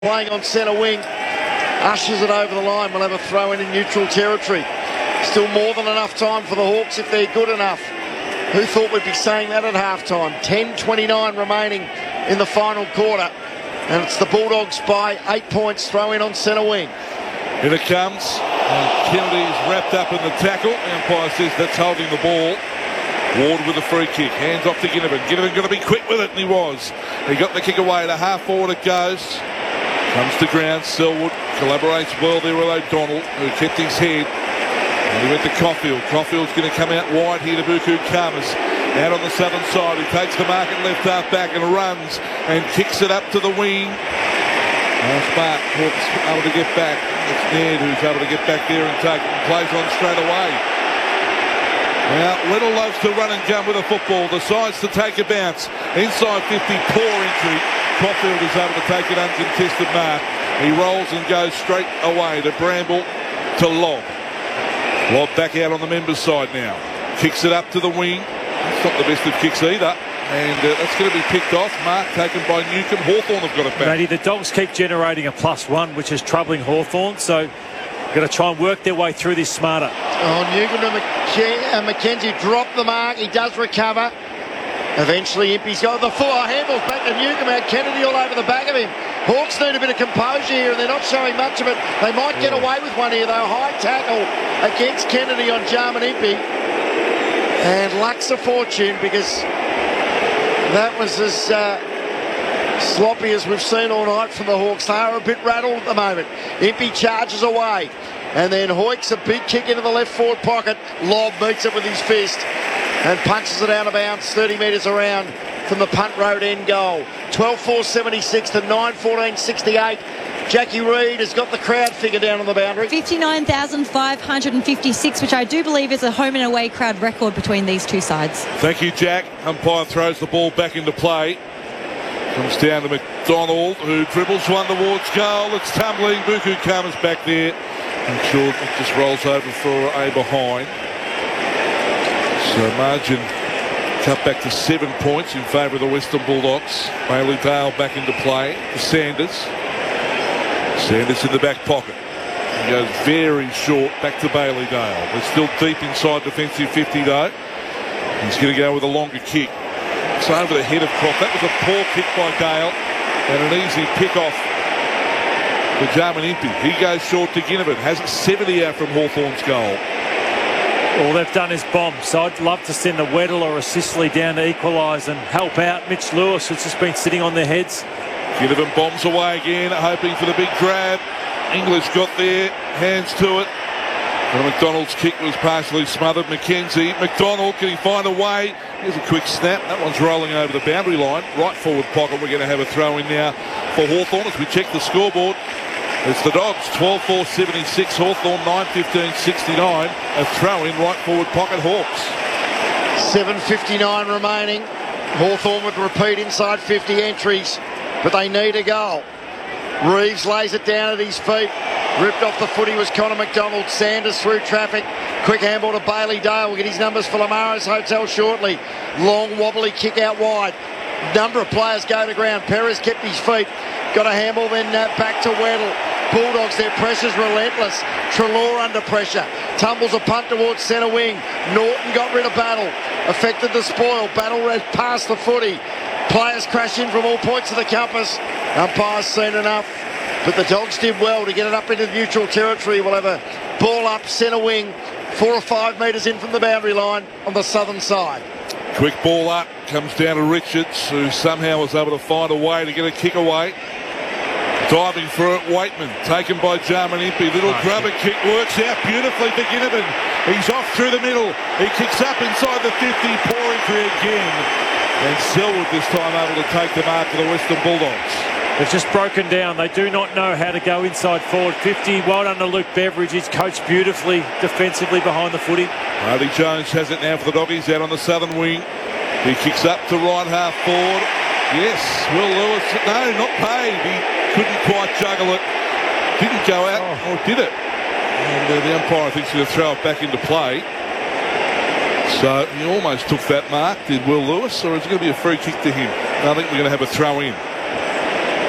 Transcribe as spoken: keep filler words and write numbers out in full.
Playing on centre wing, ushers it over the line. We'll have a throw in in neutral territory. Still more than enough time for the Hawks if they're good enough. Who thought we'd be saying that at halftime? ten twenty-nine remaining in the final quarter, and it's the Bulldogs by eight points. Throw in on centre wing. Here it comes. And Kennedy's wrapped up in the tackle. The umpire says that's holding the ball. Ward with a free kick. Hands off to Ginnivan. Ginnivan got to be quick with it, and he was. He got the kick away. To half forward it goes. Comes to ground. Selwood collaborates well there with O'Donnell, who kept his head. And he went to Caulfield. Caulfield's going to come out wide here to Buku Khamis. Out on the southern side. He takes the mark at left half back and runs and kicks it up to the wing. Now Smart Hawks able to get back. It's Ned who's able to get back there and take it and plays on straight away. Now Little loves to run and gun with a football. Decides to take a bounce. Inside fifty, poor entry. Caulfield is able to take an uncontested mark. He rolls and goes straight away to Bramble to Lobb. Lobb back out on the members' side now. Kicks it up to the wing. It's not the best of kicks either. And uh, that's going to be picked off. Mark taken by Newcombe. Hawthorn have got it back. Matty, the Dogs keep generating a plus one, which is troubling Hawthorn. So got to try and work their way through this smarter. Oh, Newcombe and McKe- uh, McKenzie drop the mark. He does recover. Eventually, Impey's got the full handballs back to Newcombe. Had Kennedy all over the back of him. Hawks need a bit of composure here, and they're not showing much of it. They might get away with one here, though. High tackle against Kennedy on Jarman Impey. And luck's a fortune, because that was as uh, sloppy as we've seen all night from the Hawks. They are a bit rattled at the moment. Impey charges away. And then Hoyks, a big kick into the left forward pocket. Lobb meets it with his fist and punches it out of bounds thirty metres around from the punt road end goal. twelve four seventy-six to nine fourteen sixty-eight. Jackie Reid has got the crowd figure down on the boundary. fifty-nine thousand five hundred fifty-six, which I do believe is a home and away crowd record between these two sides. Thank you, Jack. Umpire throws the ball back into play. Comes down to McDonald, who dribbles one towards goal. It's tumbling. Buku Khamis back there. And short, it just rolls over for a behind. So margin cut back to seven points in favour of the Western Bulldogs. Bailey Dale back into play. Sanders. Sanders in the back pocket. He goes very short back to Bailey Dale. They're still deep inside defensive fifty though. He's going to go with a longer kick. It's over the head of Croft. That was a poor kick by Dale and an easy pick off for Jarman Impey. He goes short to Ginnivan. Has it seventy out from Hawthorn's goal. All they've done is bomb, so I'd love to send a Weddle or a Sicily down to equalise and help out Mitch Lewis, who's just been sitting on their heads. Ginnivan bombs away again, hoping for the big grab. English got there, hands to it. And McDonald's kick was partially smothered. McKenzie, McDonald, can he find a way? Here's a quick snap. That one's rolling over the boundary line. Right forward pocket. We're going to have a throw in now for Hawthorn as we check the scoreboard. It's the Dogs, twelve four seventy-six, Hawthorn nine fifteen sixty-nine. A throw in right forward pocket, Hawks. seven fifty-nine remaining. Hawthorn would repeat inside fifty entries, but they need a goal. Reeves lays it down at his feet. Ripped off the footy was Connor McDonald. Sanders through traffic. Quick handball to Bailey Dale. We'll get his numbers for Lamaro's Hotel shortly. Long wobbly kick out wide. Number of players go to ground. Perez kept his feet. Got a handball then uh, back to Weddle. Bulldogs, their pressure's relentless. Treloar under pressure. Tumbles a punt towards centre wing. Norton got rid of Battle. Affected the spoil. Battle ran past the footy. Players crash in from all points of the compass. Umpire's seen enough. But the Dogs did well to get it up into neutral territory. We'll have a ball up centre wing. Four or five metres in from the boundary line on the southern side. Quick ball up. Comes down to Richards, who somehow was able to find a way to get a kick away. Diving through it, Waitman, taken by Jarman Impey. Little Oh, grubber kick works out beautifully for Ginnivan. He's off through the middle. He kicks up inside the fifty. Poor entry again. And Selwood this time able to take the mark for the Western Bulldogs. They've just broken down. They do not know how to go inside forward fifty. Well done to Luke Beveridge. He's coached beautifully defensively behind the footy. Hardy Jones has it now for the Doggies out on the southern wing. He kicks up to right half forward. Yes, Will Lewis. No, not paid. He couldn't quite juggle it. Didn't go out, oh. or did it? And uh, the umpire, I think, is going to throw it back into play. So he almost took that mark, did Will Lewis, or is it going to be a free kick to him? I think we're going to have a throw in.